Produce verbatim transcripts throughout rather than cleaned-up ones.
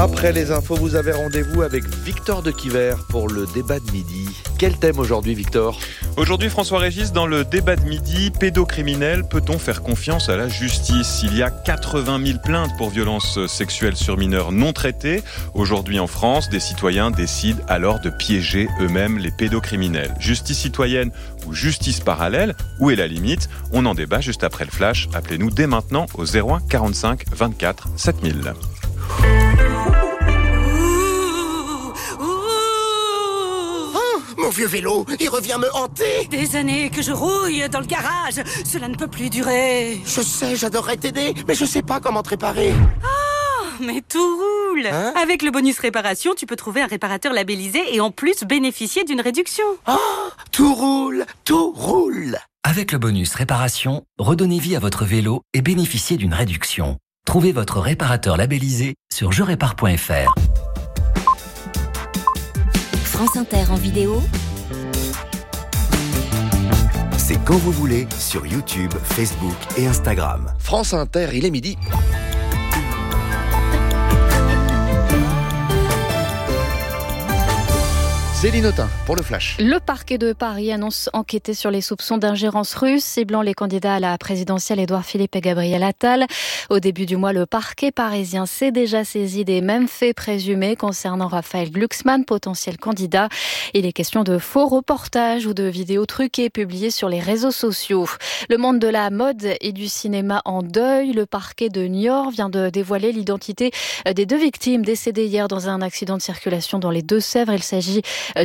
Après les infos, vous avez rendez-vous avec Victor de Quiver pour le débat de midi. Quel thème aujourd'hui, Victor ? Aujourd'hui, François-Régis, dans le débat de midi, pédocriminel, peut-on faire confiance à la justice ? Il y a quatre-vingt mille plaintes pour violences sexuelles sur mineurs non traitées. Aujourd'hui en France, des citoyens décident alors de piéger eux-mêmes les pédocriminels. Justice citoyenne ou justice parallèle, où est la limite ? On en débat juste après le flash. Appelez-nous dès maintenant au zéro un quarante-cinq vingt-quatre sept mille. Mon vieux vélo, il revient me hanter. Des années que je rouille dans le garage. Cela ne peut plus durer. Je sais, j'adorerais t'aider, mais je sais pas comment te réparer. Oh, mais tout roule. Hein ? Avec le bonus réparation, tu peux trouver un réparateur labellisé et en plus bénéficier d'une réduction. Oh, tout roule, tout roule. Avec le bonus réparation, redonnez vie à votre vélo et bénéficiez d'une réduction. Trouvez votre réparateur labellisé sur je répare point f r. France Inter en vidéo, c'est quand vous voulez sur YouTube, Facebook et Instagram. France Inter, il est midi. Céline Autain pour le Flash. Le parquet de Paris annonce enquêter sur les soupçons d'ingérence russe ciblant les candidats à la présidentielle Édouard Philippe et Gabriel Attal. Au début du mois, le parquet parisien s'est déjà saisi des mêmes faits présumés concernant Raphaël Glucksmann, potentiel candidat. Il est question de faux reportages ou de vidéos truquées publiées sur les réseaux sociaux. Le monde de la mode et du cinéma en deuil. Le parquet de Niort vient de dévoiler l'identité des deux victimes décédées hier dans un accident de circulation dans les Deux-Sèvres. Il s'agit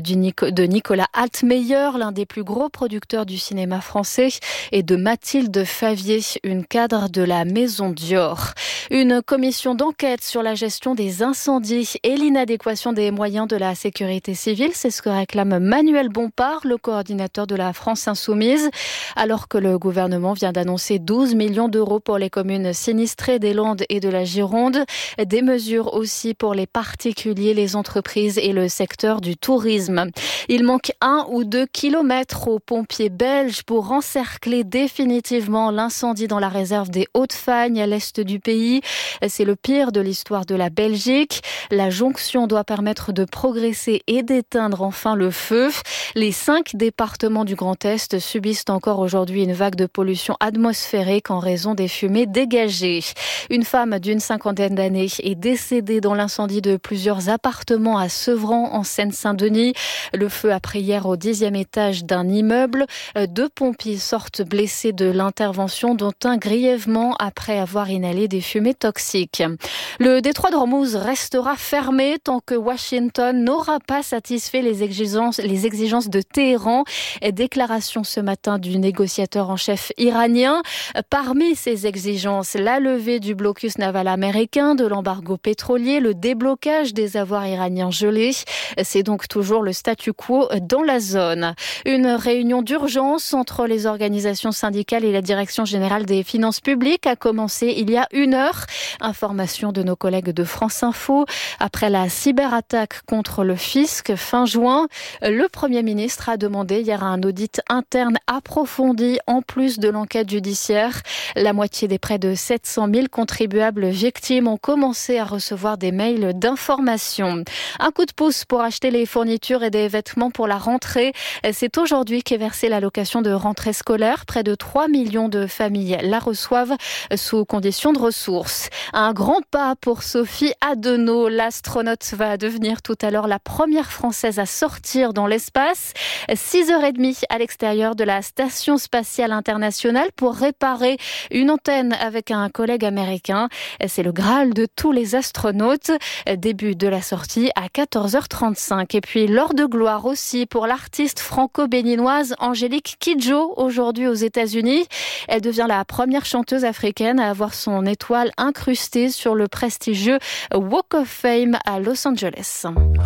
de Nicolas Altmeyer, l'un des plus gros producteurs du cinéma français, et de Mathilde Favier, une cadre de la maison Dior. Une commission d'enquête sur la gestion des incendies et l'inadéquation des moyens de la sécurité civile, c'est ce que réclame Manuel Bompard, le coordinateur de la France Insoumise, alors que le gouvernement vient d'annoncer douze millions d'euros pour les communes sinistrées des Landes et de la Gironde, des mesures aussi pour les particuliers, les entreprises et le secteur du tourisme. Il manque un ou deux kilomètres aux pompiers belges pour encercler définitivement l'incendie dans la réserve des Hauts-de-Fagne à l'est du pays. C'est le pire de l'histoire de la Belgique. La jonction doit permettre de progresser et d'éteindre enfin le feu. Les cinq départements du Grand Est subissent encore aujourd'hui une vague de pollution atmosphérique en raison des fumées dégagées. Une femme d'une cinquantaine d'années est décédée dans l'incendie de plusieurs appartements à Sevran en Seine-Saint-Denis. Le feu a pris hier au dixième étage d'un immeuble. Deux pompiers sortent blessés de l'intervention, dont un grièvement après avoir inhalé des fumées toxiques. Le détroit d'Ormuz restera fermé tant que Washington n'aura pas satisfait les exigences, les exigences de Téhéran. Déclaration ce matin du négociateur en chef iranien. Parmi ces exigences, la levée du blocus naval américain, de l'embargo pétrolier, le déblocage des avoirs iraniens gelés. C'est donc toujours le statu quo dans la zone. Une réunion d'urgence entre les organisations syndicales et la Direction générale des finances publiques a commencé il y a une heure. Information de nos collègues de France Info. Après la cyberattaque contre le fisc fin juin, le Premier ministre a demandé hier un audit interne approfondi en plus de l'enquête judiciaire. La moitié des près de sept cent mille contribuables victimes ont commencé à recevoir des mails d'information. Un coup de pouce pour acheter les fournitures et des vêtements pour la rentrée. C'est aujourd'hui qu'est versée l'allocation de rentrée scolaire. Près de trois millions de familles la reçoivent sous conditions de ressources. Un grand pas pour Sophie Adenau. L'astronaute va devenir tout à l'heure la première Française à sortir dans l'espace. six heures trente à l'extérieur de la Station spatiale internationale pour réparer une antenne avec un collègue américain. C'est le Graal de tous les astronautes. Début de la sortie à quatorze heures trente-cinq. Et puis l'heure de gloire aussi pour l'artiste franco-béninoise Angélique Kidjo, aujourd'hui aux États-Unis. Elle devient la première chanteuse africaine à avoir son étoile incrustée sur le prestigieux Walk of Fame à Los Angeles.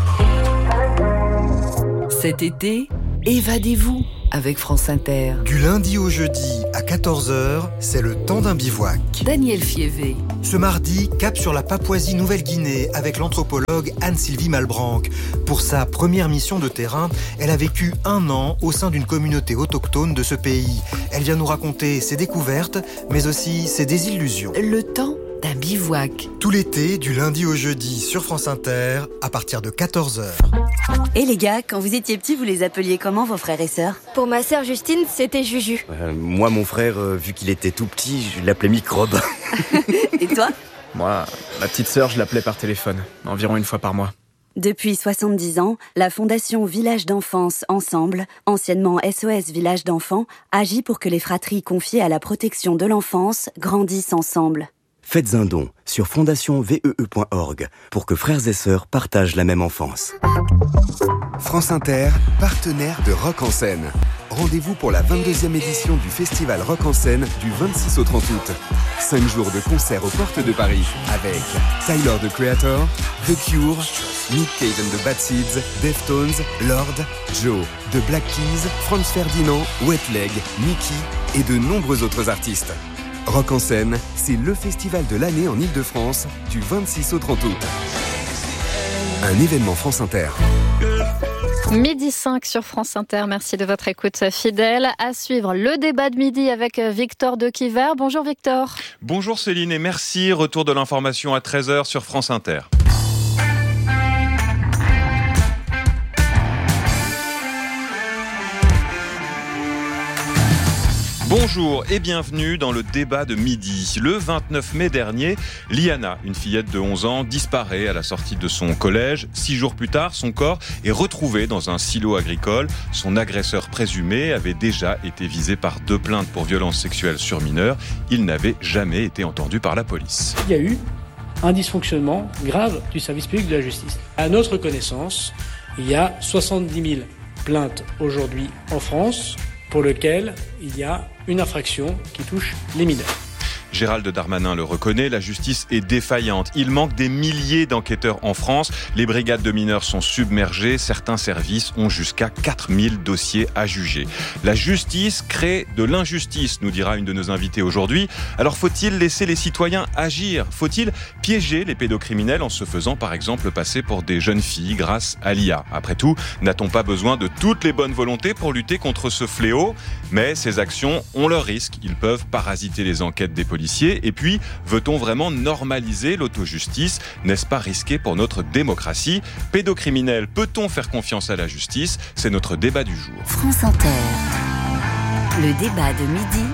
cet été, évadez-vous avec France Inter. Du lundi au jeudi à quatorze heures, c'est le temps d'un bivouac. Daniel Fievé. Ce mardi, cap sur la Papouasie-Nouvelle-Guinée avec l'anthropologue Anne-Sylvie Malbranck. Pour sa première mission de terrain, elle a vécu un an au sein d'une communauté autochtone de ce pays. Elle vient nous raconter ses découvertes, mais aussi ses désillusions. Le temps d'un bivouac. Tout l'été, du lundi au jeudi, sur France Inter, à partir de quatorze heures. Et les gars, quand vous étiez petits, vous les appeliez comment, vos frères et sœurs ? Pour ma sœur Justine, c'était Juju. Euh, moi, mon frère, euh, vu qu'il était tout petit, je l'appelais Microbe. Et toi ? Moi, ma petite sœur, je l'appelais par téléphone, environ une fois par mois. Depuis soixante-dix ans, la Fondation Village d'Enfance Ensemble, anciennement S O S Village d'Enfants, agit pour que les fratries confiées à la protection de l'enfance grandissent ensemble. Faites un don sur fondation vee point org pour que frères et sœurs partagent la même enfance. France Inter, partenaire de Rock en Scène. Rendez-vous pour la vingt-deuxième édition du Festival Rock en Scène du vingt-six au trente août. Cinq jours de concerts aux portes de Paris avec Tyler, the Creator, The Cure, Nick Cave and the Bad Seeds, Deftones, Lord, Joe, The Black Keys, Franz Ferdinand, Wet Leg, Mickey et de nombreux autres artistes. Rock en Scène, c'est le festival de l'année en Ile-de-France du vingt-six au trente août. Un événement France Inter. Midi cinq sur France Inter, merci de votre écoute fidèle. À suivre le débat de midi avec Victor Dequiver. Bonjour Victor. Bonjour Céline et merci. Retour de l'information à treize heures sur France Inter. Bonjour et bienvenue dans le débat de midi. Le vingt-neuf mai dernier, Liana, une fillette de onze ans, disparaît à la sortie de son collège. Six jours plus tard, son corps est retrouvé dans un silo agricole. Son agresseur présumé avait déjà été visé par deux plaintes pour violences sexuelles sur mineurs. Il n'avait jamais été entendu par la police. Il y a eu un dysfonctionnement grave du service public de la justice. À notre connaissance, il y a soixante-dix mille plaintes aujourd'hui en France pour lesquelles il y a une infraction qui touche les mineurs. Gérald Darmanin le reconnaît, la justice est défaillante. Il manque des milliers d'enquêteurs en France. Les brigades de mineurs sont submergées. Certains services ont jusqu'à quatre mille dossiers à juger. La justice crée de l'injustice, nous dira une de nos invitées aujourd'hui. Alors faut-il laisser les citoyens agir ? Faut-il piéger les pédocriminels en se faisant par exemple passer pour des jeunes filles grâce à l'I A ? Après tout, n'a-t-on pas besoin de toutes les bonnes volontés pour lutter contre ce fléau ? Mais ces actions ont leurs risques. Ils peuvent parasiter les enquêtes des policiers. Et puis, veut-on vraiment normaliser l'autojustice ? N'est-ce pas risqué pour notre démocratie ? Pédocriminel, peut-on faire confiance à la justice ? C'est notre débat du jour. France Inter, le débat de midi,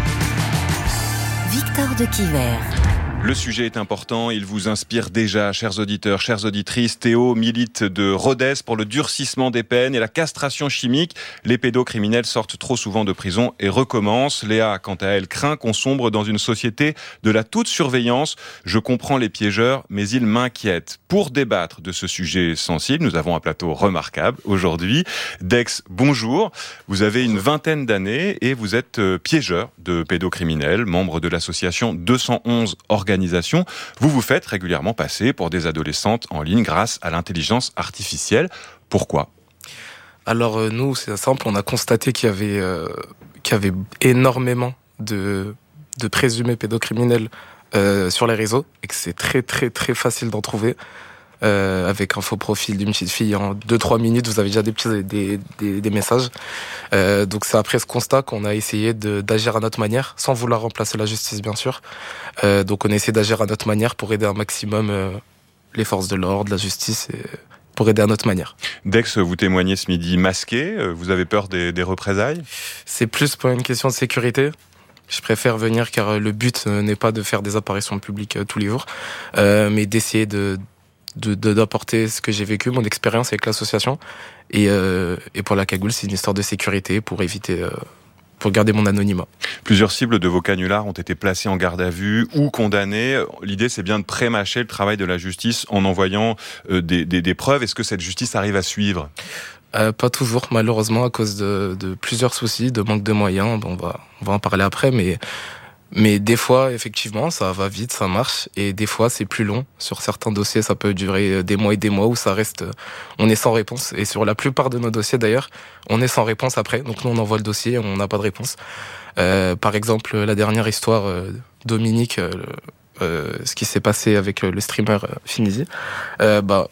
Victor Dequiver. Le sujet est important, il vous inspire déjà, chers auditeurs, chères auditrices. Théo milite de Rodez pour le durcissement des peines et la castration chimique. Les pédocriminels sortent trop souvent de prison et recommencent. Léa, quant à elle, craint qu'on sombre dans une société de la toute surveillance. Je comprends les piégeurs, mais ils m'inquiètent. Pour débattre de ce sujet sensible, nous avons un plateau remarquable aujourd'hui. Dex, bonjour. Vous avez une vingtaine d'années et vous êtes piégeur de pédocriminels, membre de l'association deux cent onze Organisation. Vous vous faites régulièrement passer pour des adolescentes en ligne grâce à l'intelligence artificielle. Pourquoi ? Alors euh, nous, c'est simple, on a constaté qu'il y avait, euh, qu'il y avait énormément de, de présumés pédocriminels euh, sur les réseaux et que c'est très très très facile d'en trouver. Euh, avec un faux profil d'une petite fille, en deux trois minutes, vous avez déjà des petits des, des, des messages. Euh, donc c'est après ce constat qu'on a essayé de, d'agir à notre manière, sans vouloir remplacer la justice bien sûr. Euh, donc on a essayé d'agir à notre manière pour aider un maximum euh, les forces de l'ordre, la justice, et pour aider à notre manière. Dex, vous témoignez ce midi masqué, vous avez peur des, des représailles ? C'est plus pour une question de sécurité. Je préfère venir car le but n'est pas de faire des apparitions publiques tous les jours, euh, mais d'essayer de De, de, d'apporter ce que j'ai vécu, mon expérience avec l'association. Et, euh, et pour la cagoule, c'est une histoire de sécurité pour éviter, euh, pour garder mon anonymat. Plusieurs cibles de vos canulars ont été placées en garde à vue ou condamnées. L'idée, c'est bien de prémâcher le travail de la justice en envoyant euh, des, des, des preuves. Est-ce que cette justice arrive à suivre ? euh, Pas toujours, malheureusement, à cause de, de plusieurs soucis, de manque de moyens. Bon, on va, on va en parler après, mais... Mais des fois, effectivement, ça va vite, ça marche. Et des fois, c'est plus long. Sur certains dossiers, ça peut durer des mois et des mois où ça reste... On est sans réponse. Et sur la plupart de nos dossiers, d'ailleurs, on est sans réponse après. Donc nous, on envoie le dossier, on n'a pas de réponse. Euh, par exemple, la dernière histoire, euh, Dominique... Euh, Euh, ce qui s'est passé avec le streamer euh, Finizi, euh, bah,